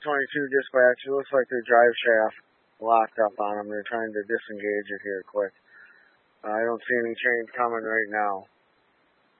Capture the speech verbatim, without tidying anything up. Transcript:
twenty-two dispatch. It looks like their drive shaft locked up on them. They're trying to disengage it here quick. Uh, I don't see any trains coming right now.